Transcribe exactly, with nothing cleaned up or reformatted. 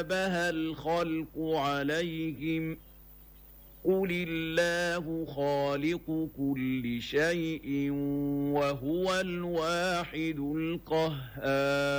اشتبه الخلق عليهم قل الله خالق كل شيء وهو الواحد القهار